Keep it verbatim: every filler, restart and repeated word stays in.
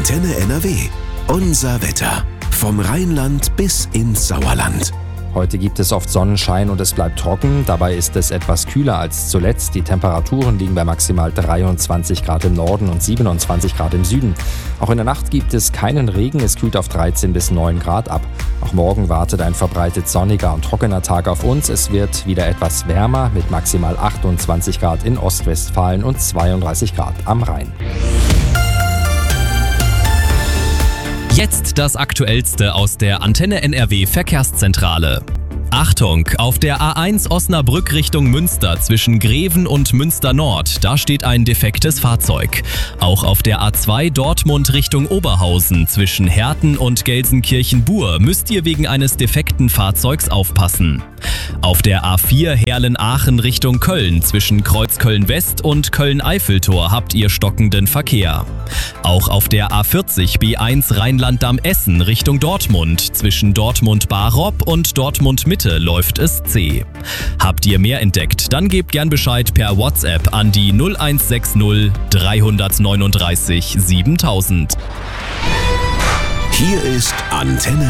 Antenne N R W. Unser Wetter. Vom Rheinland bis ins Sauerland. Heute gibt es oft Sonnenschein und es bleibt trocken. Dabei ist es etwas kühler als zuletzt. Die Temperaturen liegen bei maximal dreiundzwanzig Grad im Norden und siebenundzwanzig Grad im Süden. Auch in der Nacht gibt es keinen Regen. Es kühlt auf dreizehn bis neun Grad ab. Auch morgen wartet ein verbreitet sonniger und trockener Tag auf uns. Es wird wieder etwas wärmer mit maximal achtundzwanzig Grad in Ostwestfalen und zweiunddreißig Grad am Rhein. Jetzt das Aktuellste aus der Antenne N R W Verkehrszentrale. Achtung, auf der A eins Osnabrück Richtung Münster zwischen Greven und Münster Nord, da steht ein defektes Fahrzeug. Auch auf der A zwei Dortmund Richtung Oberhausen zwischen Herten und Gelsenkirchen-Bur müsst ihr wegen eines defekten Fahrzeugs aufpassen. Auf der A vier Herlen-Aachen Richtung Köln zwischen Kreuzköln-West und Köln-Eiffeltor habt ihr stockenden Verkehr. Auch auf der A vierzig B eins Rheinland-Damm-Essen Richtung Dortmund zwischen Dortmund-Barob und Dortmund-Mitte läuft es zäh. Habt ihr mehr entdeckt, dann gebt gern Bescheid per WhatsApp an die null eins sechs null drei neun drei siebentausend. Hier ist Antenne